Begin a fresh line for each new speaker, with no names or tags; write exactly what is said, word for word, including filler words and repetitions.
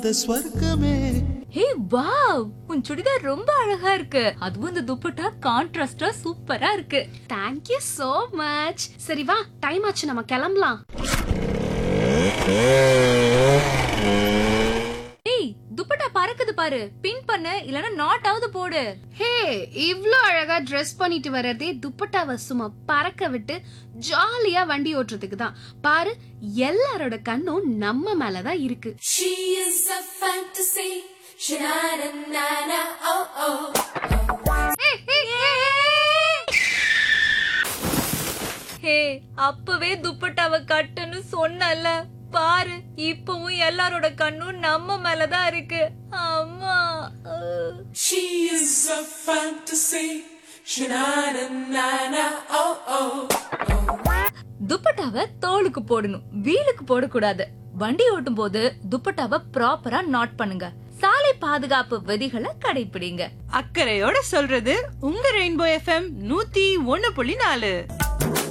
ஸ்வர்க்கமே.
Hey wow, உன் சுடிதார் ரொம்ப அழகா இருக்கு. அதுவும் இந்த துப்பட்டா கான்ட்ராஸ்டா சூப்பரா இருக்கு.
Thank you so much. சரி வா, டைம் ஆச்சு, நம்ம கிளம்பலாம்.
ஏய், துப்பட்டா பறக்குது பாரு. பின் பண்ணு, இல்லனா நாட் ஆவது போடு.
ஹே, இவ்ளோ அழகா Dress பண்ணிட்டு வர்றதே துப்பட்டாவை சும்மா பறக்க விட்டு ஜாலியா வண்டி ஓட்டுறதுக்கு தான். பாரு, எல்லாரோட கண்ணும் நம்ம மேலதான் இருக்கு.
She is a fantasy. Sha-na-na-na-na, oh oh.
ஹே, அப்பவே துப்பட்டாவை கட்டுன்னு சொன்னல. பாரு, இப்பவும் எல்லாரோட கண்ணும் நம்ம மேலதான் இருக்கு. அம்மா.
She is a fantasy. Sha-na-na-na-na, oh oh.
துப்பட்டாவை தோலுக்கு போடணும், வீலுக்கு போடக்கூடாது. வண்டி ஓட்டும் போது துப்பட்டாவை ப்ராப்பரா நாட் பண்ணுங்க. சாலை பாதுகாப்பு விதிகளை கடைபிடிங்க.
அக்கறையோட சொல்றது உங்க ரெயின்போ எஃப்எம் நூத்தி ஒன்னு புள்ளி நாலு.